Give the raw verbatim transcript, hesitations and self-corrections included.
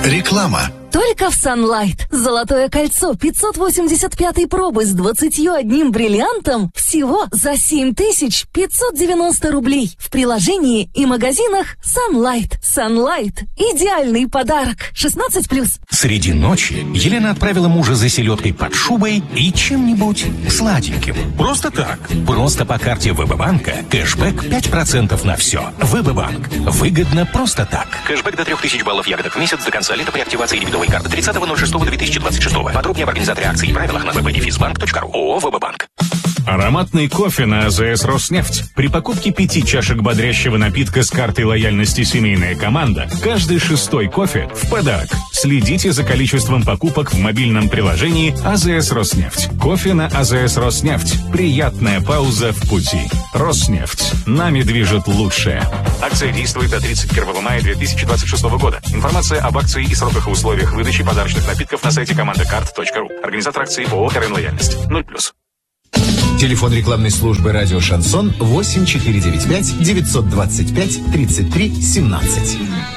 Реклама. Только в Sunlight. Золотое кольцо пятьсот восемьдесят пятой пробы с двадцатью одним бриллиантом всего за семь тысяч пятьсот девяносто рублей. В приложении и магазинах Sunlight. Sunlight. Идеальный подарок. шестнадцать плюс. Среди ночи Елена отправила мужа за селедкой под шубой и чем-нибудь сладеньким. Просто так. Просто по карте ВБ-банка. Кэшбэк пять процентов на все. ВБ-банк. Выгодно просто так. Кэшбэк до трех тысяч баллов ягодок в месяц до конца лета при активации дебетовой карты тридцатого ноль шестого две тысячи двадцать шестого. Подробнее об организаторе акций и правилах на вэ бэ дефис банк точка ру. ООО ВБ-банк. Ароматный кофе на АЗС «Роснефть». При покупке пяти чашек бодрящего напитка с картой лояльности «Семейная команда» каждый шестой кофе в подарок. Следите за количеством покупок в мобильном приложении АЗС «Роснефть». Кофе на АЗС «Роснефть». Приятная пауза в пути. «Роснефть». Нами движет лучшее. Акция действует до тридцать первого мая две тысячи двадцать шестого года. Информация об акции и сроках и условиях выдачи подарочных напитков на сайте командакарт точка ру. Организатор акции ООО «РН Лояльность». ноль плюс. Телефон рекламной службы «Радио Шансон» восемь четыре девять пять девятьсот двадцать пять тридцать три семнадцать.